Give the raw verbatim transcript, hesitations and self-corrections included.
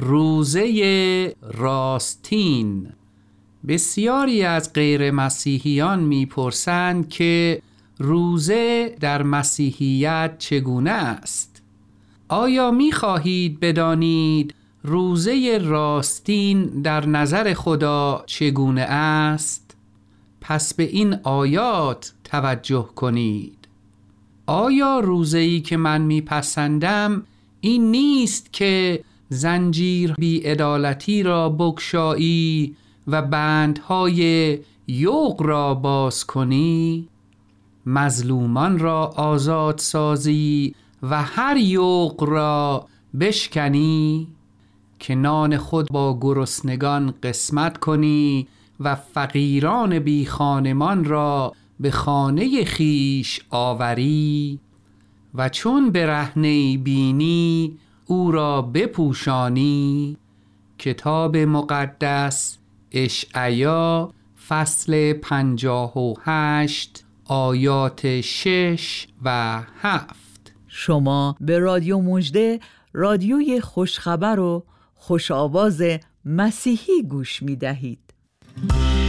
روزه راستین. بسیاری از غیر مسیحیان میپرسند که روزه در مسیحیت چگونه است؟ آیا میخواهید بدانید روزه راستین در نظر خدا چگونه است؟ پس به این آیات توجه کنید. آیا روزه‌ای که من میپسندم این نیست که زنجیر بی‌عدالتی را بگشایی و بندهای یوغ را باز کنی؟ مظلومان را آزاد سازی و هر یوغ را بشکنی؟ که نان خود با گرسنگان قسمت کنی و فقیران بی خانمان را به خانه خیش آوری؟ و چون برهنه بینی او را بپوشانی؟ کتاب مقدس اشعیا فصل پنجاه و هشت آیات شش و هفت. شما به رادیو مژده، رادیوی خوشخبر و خوش آواز مسیحی گوش می دهید.